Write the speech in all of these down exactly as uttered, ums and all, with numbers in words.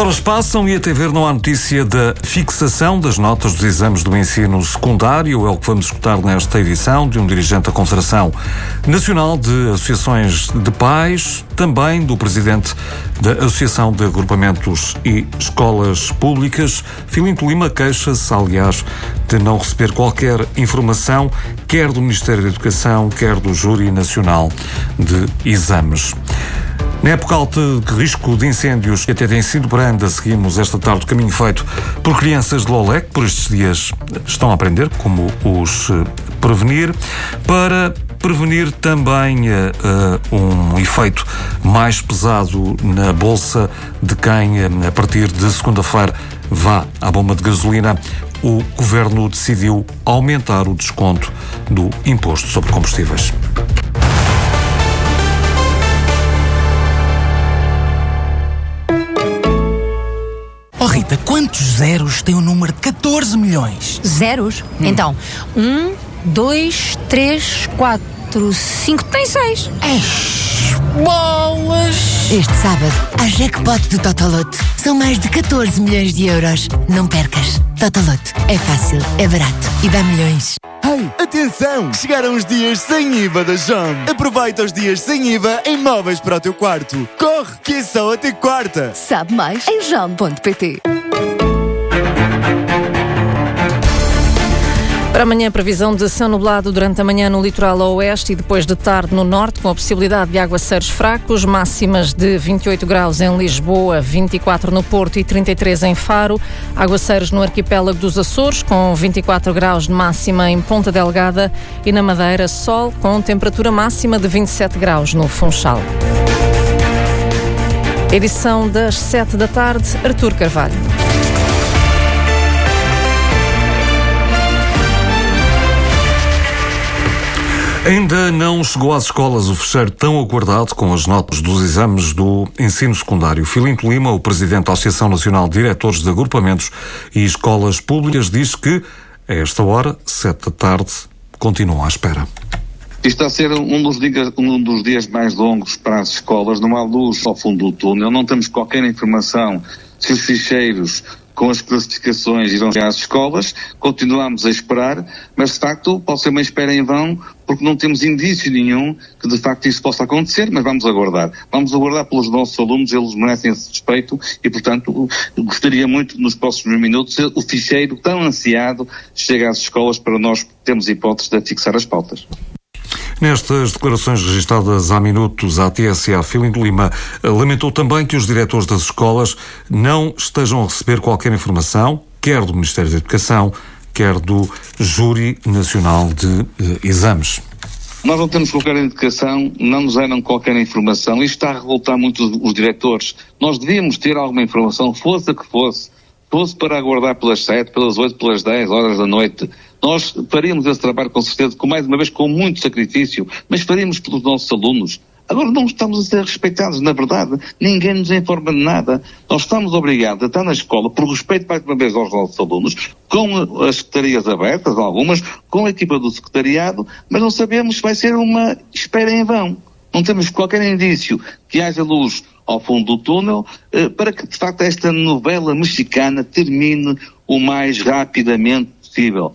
horas passam e até ver não há notícia da fixação das notas dos exames do ensino secundário. É o que vamos escutar nesta edição de um dirigente da Confederação Nacional de Associações de Pais, também do presidente da Associação de Agrupamentos e Escolas Públicas. Filinto Lima queixa-se, aliás, de não receber qualquer informação, quer do Ministério da Educação, quer do Júri Nacional de Exames. Na época alta de risco de incêndios, que até tem sido branda, seguimos esta tarde o caminho feito por crianças de Lolé, que por estes dias estão a aprender como os prevenir, para prevenir também uh, um efeito mais pesado na bolsa de quem, uh, a partir de segunda-feira, vá à bomba de gasolina. O Governo decidiu aumentar o desconto do imposto sobre combustíveis. Oh Rita, quantos zeros tem o número de catorze milhões? Zeros? Hum. Então, um, dois, três, quatro, cinco, tem seis. Eish, bolas! Este sábado, há jackpot do Totoloto. São mais de catorze milhões de euros. Não percas. Totoloto. É fácil, é barato e dá milhões. Ei, atenção! Chegaram os dias sem I V A da Jom. Aproveita os dias sem I V A em móveis para o teu quarto. Corre, que é só até quarta. Sabe mais em jom ponto pt. Para amanhã, previsão de céu nublado durante a manhã no litoral oeste e depois de tarde no norte, com a possibilidade de aguaceiros fracos, máximas de vinte e oito graus em Lisboa, vinte e quatro no Porto e trinta e três em Faro. Aguaceiros no arquipélago dos Açores, com vinte e quatro graus de máxima em Ponta Delgada, e na Madeira, sol com temperatura máxima de vinte e sete graus no Funchal. Edição das sete da tarde, Artur Carvalho. Ainda não chegou às escolas o fecheiro tão aguardado com as notas dos exames do ensino secundário. Filinto Lima, o presidente da Associação Nacional de Diretores de Agrupamentos e Escolas Públicas, diz que, a esta hora, sete da tarde, continuam à espera. Isto está a ser um dos, dias, um dos dias mais longos para as escolas. Não há luz ao fundo do túnel, não temos qualquer informação se os ficheiros com as classificações irão chegar às escolas. Continuamos a esperar, mas de facto pode ser uma espera em vão, porque não temos indício nenhum que de facto isso possa acontecer, mas vamos aguardar. Vamos aguardar pelos nossos alunos, eles merecem esse respeito e, portanto, gostaria muito nos próximos minutos o ficheiro tão ansiado chegue às escolas para nós termos hipótese de fixar as pautas. Nestas declarações registradas há minutos à T S A, Filinto Lima lamentou também que os diretores das escolas não estejam a receber qualquer informação, quer do Ministério da Educação, quer do Júri Nacional de eh, Exames. Nós não temos qualquer indicação, não nos deram qualquer informação. Isto está a revoltar muito os, os diretores. Nós devíamos ter alguma informação, fosse a que fosse, fosse para aguardar pelas sete, pelas oito, pelas dez horas da noite. Nós faríamos esse trabalho com certeza, com mais uma vez com muito sacrifício, mas faríamos pelos nossos alunos. Agora não estamos a ser respeitados, na verdade, ninguém nos informa de nada. Nós estamos obrigados a estar na escola, por respeito mais uma vez aos nossos alunos, com as secretarias abertas, algumas, com a equipa do secretariado, mas não sabemos se vai ser uma espera em vão. Não temos qualquer indício que haja luz ao fundo do túnel, eh, para que de facto esta novela mexicana termine o mais rapidamente possível.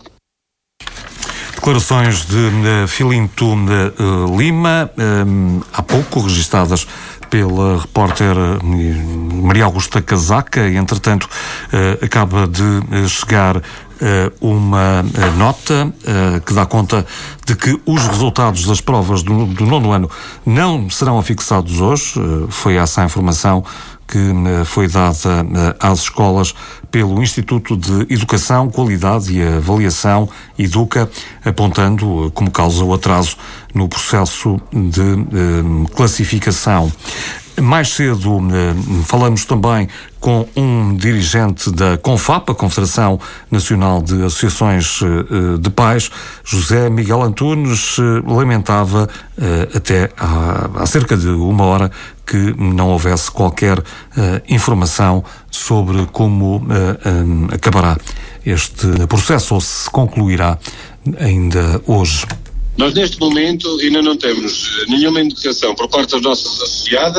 Declarações de uh, Filinto uh, Lima, um, há pouco registadas pela repórter uh, Maria Augusta Casaca. Entretanto, uh, acaba de uh, chegar uh, uma uh, nota uh, que dá conta de que os resultados das provas do, do nono ano não serão afixados hoje. Uh, foi essa a informação que uh, foi dada uh, às escolas pelo Instituto de Educação, Qualidade e Avaliação, Educa, apontando uh, como causa o atraso no processo de uh, classificação. Mais cedo uh, falamos também com um dirigente da CONFAP, a Confederação Nacional de Associações uh, de Pais. José Miguel Antunes uh, lamentava uh, até há, há cerca de uma hora que não houvesse qualquer uh, informação sobre como uh, um, acabará este processo ou se concluirá ainda hoje. Nós neste momento ainda não temos nenhuma indicação por parte das nossas associadas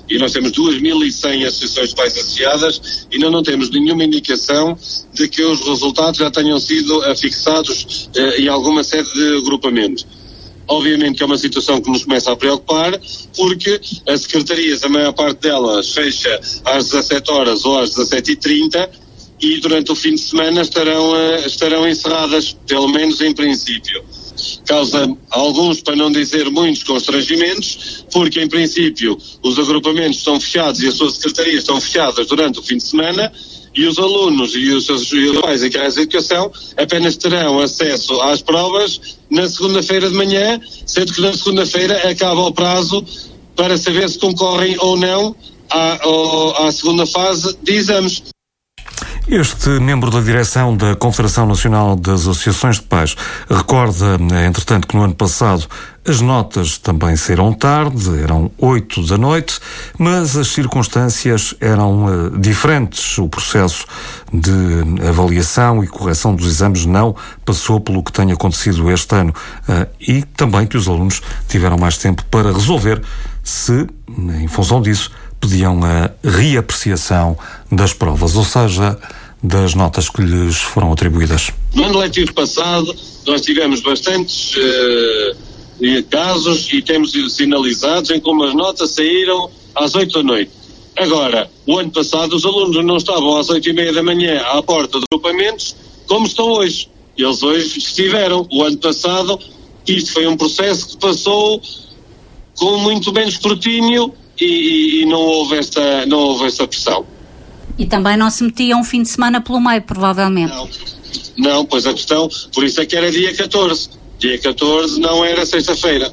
e nós temos duas mil e cem associações de pais associadas e não, não temos nenhuma indicação de que os resultados já tenham sido afixados eh, em alguma sede de agrupamento. Obviamente que é uma situação que nos começa a preocupar, porque as secretarias, a maior parte delas, fecha às dezassete horas ou às dezassete e trinta e durante o fim de semana estarão, uh, estarão encerradas, pelo menos em princípio. Causa alguns, para não dizer muitos, constrangimentos, porque em princípio os agrupamentos estão fechados e as suas secretarias estão fechadas durante o fim de semana, e os alunos e os seus pais encarregados de educação apenas terão acesso às provas na segunda-feira de manhã, sendo que na segunda-feira acaba o prazo para saber se concorrem ou não à, à segunda fase de exames. Este membro da direção da Confederação Nacional das Associações de Pais recorda, entretanto, que no ano passado as notas também saíram tarde, eram oito da noite, mas as circunstâncias eram uh, diferentes. O processo de avaliação e correção dos exames não passou pelo que tem acontecido este ano uh, e também que os alunos tiveram mais tempo para resolver se, em função disso, pediam a reapreciação das provas, ou seja, das notas que lhes foram atribuídas. No ano letivo passado, nós tivemos bastantes uh, casos e temos sinalizados em como as notas saíram às oito da noite. Agora, o ano passado, os alunos não estavam às oito e meia da manhã à porta de agrupamentos como estão hoje. Eles hoje estiveram. O ano passado, isto foi um processo que passou com muito menos escrutínio e, e não houve esta, não houve esta pressão. E também não se metia um fim de semana pelo meio, provavelmente. Não, não, pois a questão, por isso é que era dia catorze. Dia catorze não era sexta-feira.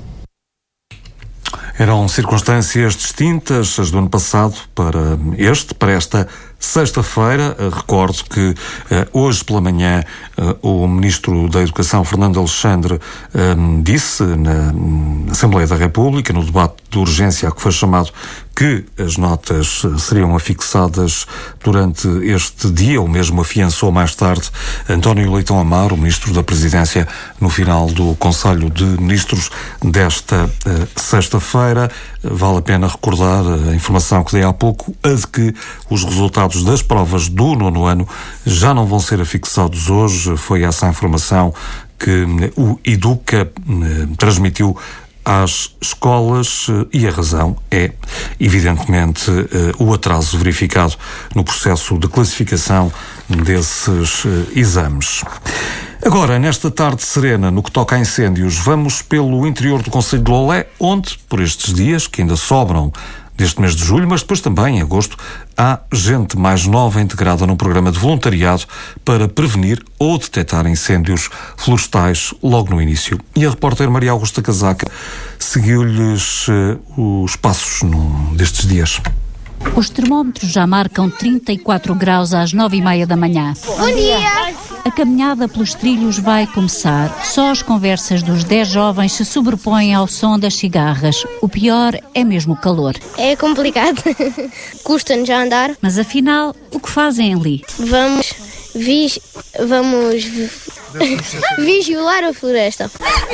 Eram circunstâncias distintas, as do ano passado para este, para esta sexta-feira. Recordo que uh, hoje pela manhã uh, o Ministro da Educação, Fernando Alexandre, um, disse na, na Assembleia da República, no debate de urgência a que foi chamado, que as notas seriam afixadas durante este dia, ou mesmo afiançou mais tarde António Leitão Amaro, o Ministro da Presidência, no final do Conselho de Ministros desta uh, sexta-feira. Vale a pena recordar a informação que dei há pouco, a de que os resultados das provas do nono ano já não vão ser afixados hoje. Foi essa a informação que o Educa uh, transmitiu às escolas e a razão é, evidentemente, o atraso verificado no processo de classificação desses exames. Agora, nesta tarde serena, no que toca a incêndios, vamos pelo interior do concelho de Lolé, onde, por estes dias, que ainda sobram deste mês de julho, mas depois também, em agosto, há gente mais nova integrada num programa de voluntariado para prevenir ou detectar incêndios florestais logo no início. E a repórter Maria Augusta Casaca seguiu-lhes uh, os passos num destes dias. Os termómetros já marcam trinta e quatro graus às nove e meia da manhã. Bom dia! A caminhada pelos trilhos vai começar. Só as conversas dos dez jovens se sobrepõem ao som das cigarras. O pior é mesmo o calor. É complicado. Custa-nos já andar. Mas afinal, o que fazem ali? Vamos... Vis, vamos... vigilar a floresta.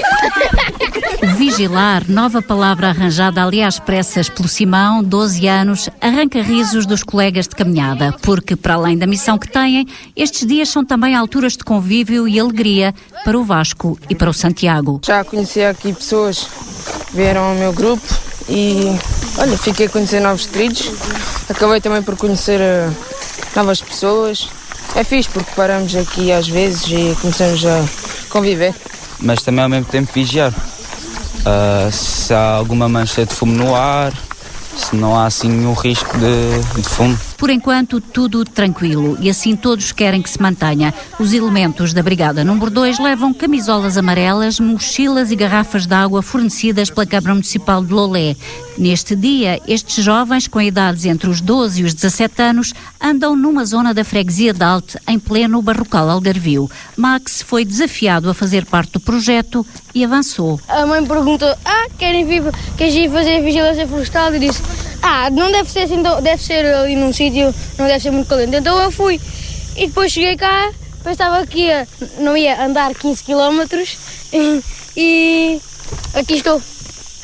Vigilar, nova palavra arranjada ali às pressas pelo Simão, doze anos, arranca risos dos colegas de caminhada, porque para além da missão que têm, estes dias são também alturas de convívio e alegria para o Vasco e para o Santiago. Já conheci aqui pessoas que vieram ao meu grupo e, olha, fiquei a conhecer novos trilhos, acabei também por conhecer uh, novas pessoas. É fixe porque paramos aqui às vezes e começamos a conviver. Mas também ao mesmo tempo vigiar. Uh, se há alguma mancha de fumo no ar, se não há assim nenhum risco de, de fumo. Por enquanto, tudo tranquilo e assim todos querem que se mantenha. Os elementos da Brigada número dois levam camisolas amarelas, mochilas e garrafas de água fornecidas pela Câmara Municipal de Lolé. Neste dia, estes jovens com idades entre os doze e os dezassete anos andam numa zona da freguesia de Alte, em pleno Barrocal Algarvio. Max foi desafiado a fazer parte do projeto e avançou. A mãe perguntou, ah, querem vir, queres ir fazer vigilância florestal? E disse, ah, não deve ser assim, deve ser ali num sítio, não deve ser muito calente. Então eu fui. E depois cheguei cá, pensava que ia, não ia andar quinze quilómetros e, e aqui estou.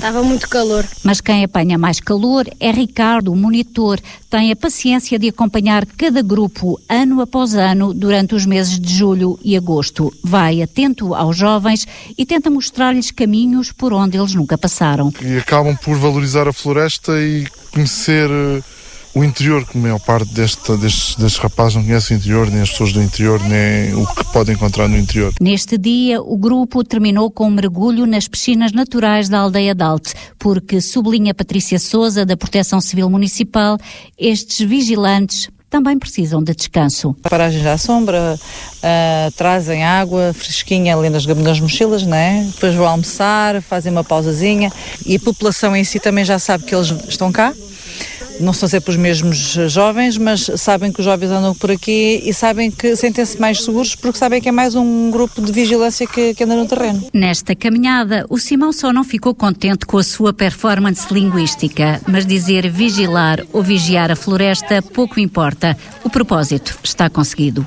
Estava muito calor. Mas quem apanha mais calor é Ricardo, o monitor. Tem a paciência de acompanhar cada grupo ano após ano durante os meses de julho e agosto. Vai atento aos jovens e tenta mostrar-lhes caminhos por onde eles nunca passaram. E acabam por valorizar a floresta e conhecer o interior, que a maior parte deste, destes, destes rapazes não conhece o interior, nem as pessoas do interior, nem o que podem encontrar no interior. Neste dia, o grupo terminou com um mergulho nas piscinas naturais da aldeia de Alte, porque, sublinha Patrícia Sousa, da Proteção Civil Municipal, estes vigilantes também precisam de descanso. Paragens à sombra, uh, trazem água fresquinha ali nas, nas mochilas, né? Depois vão almoçar, fazem uma pausazinha e a população em si também já sabe que eles estão cá. Não são sempre os mesmos jovens, mas sabem que os jovens andam por aqui e sabem que sentem-se mais seguros porque sabem que é mais um grupo de vigilância que, que anda no terreno. Nesta caminhada, o Simão só não ficou contente com a sua performance linguística, mas dizer vigilar ou vigiar a floresta pouco importa. O propósito está conseguido.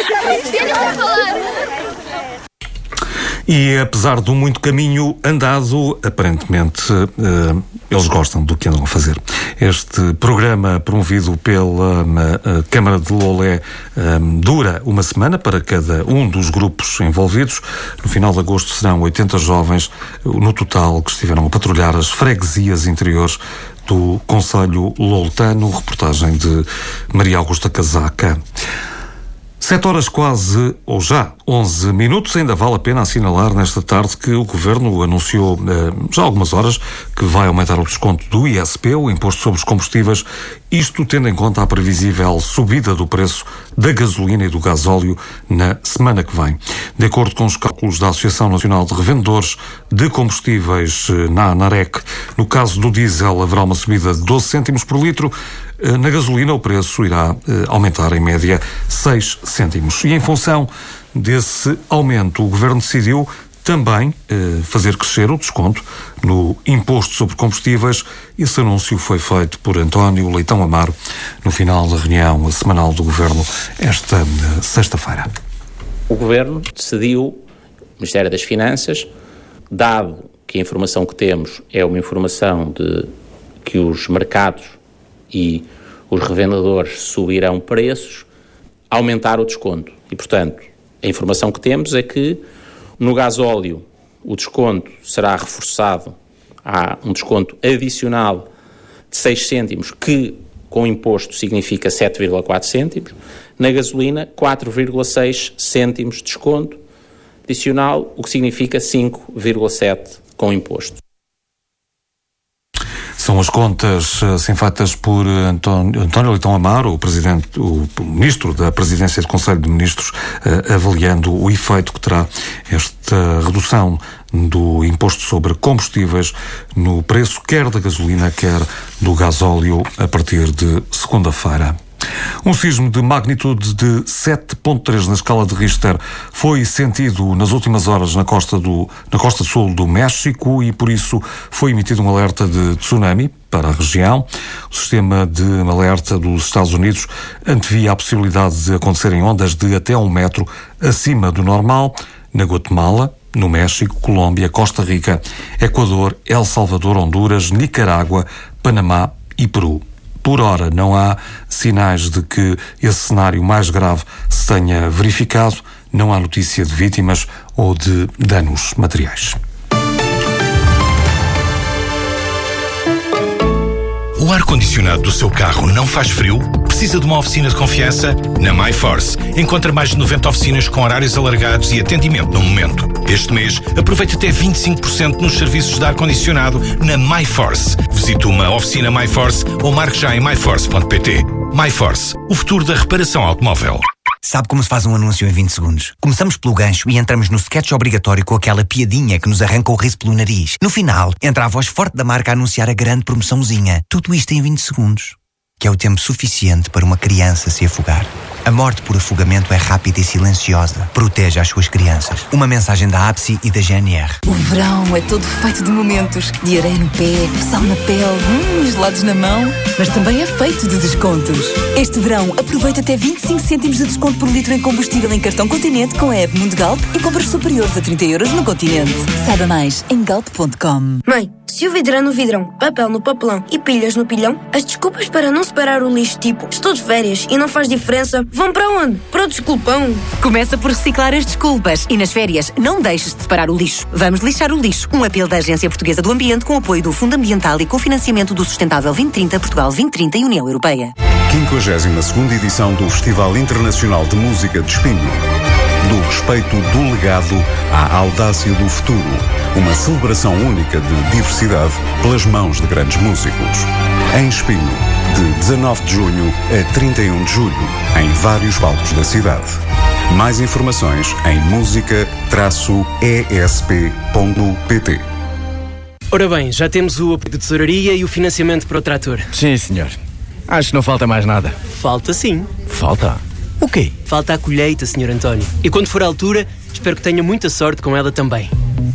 E apesar do muito caminho andado, aparentemente uh, eles gostam do que andam a fazer. Este programa, promovido pela uh, Câmara de Lolé, um, dura uma semana para cada um dos grupos envolvidos. No final de agosto serão oitenta jovens no total que estiveram a patrulhar as freguesias interiores do Concelho Loletano. Reportagem de Maria Augusta Casaca. Sete horas quase, ou já, onze minutos. Ainda vale a pena assinalar nesta tarde que o Governo anunciou eh, já há algumas horas que vai aumentar o desconto do I S P, o Imposto sobre os Combustíveis, isto tendo em conta a previsível subida do preço da gasolina e do gasóleo na semana que vem. De acordo com os cálculos da Associação Nacional de Revendedores de Combustíveis, na ANAREC, no caso do diesel haverá uma subida de doze cêntimos por litro. Na gasolina o preço irá eh, aumentar em média seis cêntimos. E em função desse aumento, o Governo decidiu também eh, fazer crescer o desconto no Imposto sobre Combustíveis. Esse anúncio foi feito por António Leitão Amaro no final da reunião semanal do Governo esta eh, sexta-feira. O Governo decidiu, o Ministério das Finanças, dado que a informação que temos é uma informação de que os mercados e os revendedores subirão preços, aumentar o desconto. E, portanto, a informação que temos é que no gasóleo o desconto será reforçado, há um desconto adicional de seis cêntimos, que com imposto significa sete vírgula quatro cêntimos, na gasolina quatro vírgula seis cêntimos de desconto adicional, o que significa cinco vírgula sete com imposto. São as contas assim feitas por António, António Leitão Amaro, o presidente, o ministro da Presidência do Conselho de Ministros, eh, avaliando o efeito que terá esta redução do imposto sobre combustíveis no preço quer da gasolina, quer do gasóleo a partir de segunda-feira. Um sismo de magnitude de sete vírgula três na escala de Richter foi sentido nas últimas horas na costa, do, na costa sul do México e, por isso, foi emitido um alerta de tsunami para a região. O sistema de alerta dos Estados Unidos antevia a possibilidade de acontecerem ondas de até um metro acima do normal na Guatemala, no México, Colômbia, Costa Rica, Equador, El Salvador, Honduras, Nicarágua, Panamá e Peru. Por ora, não há sinais de que esse cenário mais grave se tenha verificado. Não há notícia de vítimas ou de danos materiais. O ar-condicionado do seu carro não faz frio? Precisa de uma oficina de confiança? Na MyForce. Encontra mais de noventa oficinas com horários alargados e atendimento no momento. Este mês, aproveite até vinte e cinco por cento nos serviços de ar-condicionado na MyForce. Visite uma oficina MyForce ou marque já em my force ponto p t. MyForce, o futuro da reparação automóvel. Sabe como se faz um anúncio em vinte segundos? Começamos pelo gancho e entramos no sketch obrigatório com aquela piadinha que nos arranca o riso pelo nariz. No final, entra a voz forte da marca a anunciar a grande promoçãozinha. Tudo isto em vinte segundos. Que é o tempo suficiente para uma criança se afogar. A morte por afogamento é rápida e silenciosa. Proteja as suas crianças. Uma mensagem da A B S I e da G N R. O verão é todo feito de momentos. De areia no pé, sal na pele, hum, gelados na mão. Mas também é feito de descontos. Este verão, aproveita até vinte e cinco cêntimos de desconto por litro em combustível em cartão Continente com a app Mundo Galp e compras superiores a trinta euros no Continente. Saiba mais em galp ponto com. Mãe, Se o vidro é no vidrão, papel no papelão e pilhas no pilhão, as desculpas para não separar o lixo, tipo estou de férias e não faz diferença, vão para onde? Para o desculpão. Começa por reciclar as desculpas e nas férias não deixes de separar o lixo. Vamos lixar o lixo. Um apelo da Agência Portuguesa do Ambiente com apoio do Fundo Ambiental e com financiamento do Sustentável vinte trinta, Portugal vinte trinta e União Europeia. quinquagésima segunda edição do Festival Internacional de Música de Espinho. Do respeito do legado à audácia do futuro. Uma celebração única de diversidade pelas mãos de grandes músicos. Em Espinho, de dezanove de junho a trinta e um de julho, em vários palcos da cidade. Mais informações em música e s p ponto p t. Ora bem, já temos o apoio de tesouraria e o financiamento para o trator. Sim, senhor. Acho que não falta mais nada. Falta sim. Falta? O quê? Falta a colheita, senhor António. E quando for a altura, espero que tenha muita sorte com ela também.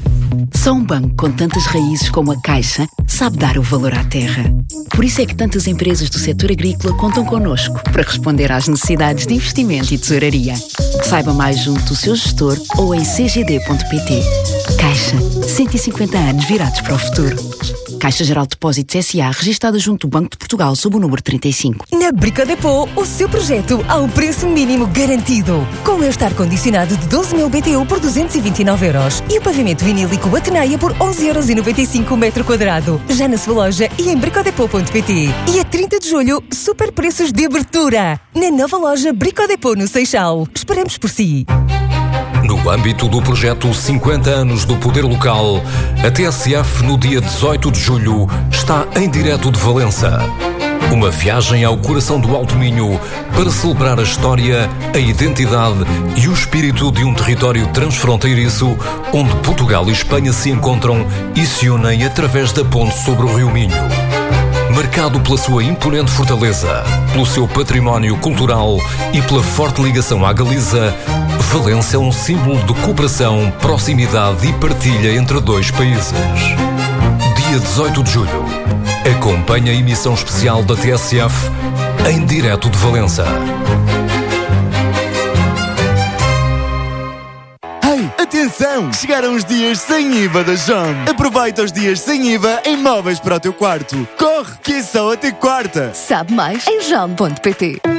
Só um banco com tantas raízes como a Caixa sabe dar o valor à terra. Por isso é que tantas empresas do setor agrícola contam connosco para responder às necessidades de investimento e tesouraria. Saiba mais junto do seu gestor ou em c g d ponto p t. Caixa, cento e cinquenta anos virados para o futuro. Caixa Geral de Depósitos S A, registada junto do Banco de Portugal sob o número trinta e cinco. Na Brico Depot, o seu projeto ao preço mínimo garantido. Com este ar-condicionado de doze mil B T U por duzentos e vinte e nove euros e o pavimento vinílico Atenaia por onze euros e noventa e cinco o metro quadrado. Já na sua loja e em bricodepot ponto p t. E a trinta de julho, super preços de abertura. Na nova loja Brico Depot no Seixal. Esperamos por si. No âmbito do projeto cinquenta anos do Poder Local, a T S F, no dia dezoito de julho, está em direto de Valença. Uma viagem ao coração do Alto Minho para celebrar a história, a identidade e o espírito de um território transfronteiriço onde Portugal e Espanha se encontram e se unem através da ponte sobre o Rio Minho. Marcado pela sua imponente fortaleza, pelo seu património cultural e pela forte ligação à Galiza, Valença é um símbolo de cooperação, proximidade e partilha entre dois países. Dia dezoito de julho. Acompanhe a emissão especial da T S F em direto de Valença. Atenção! Chegaram os dias sem I V A da John. Aproveita os dias sem I V A em móveis para o teu quarto. Corre, que é só até quarta. Sabe mais em john ponto p t.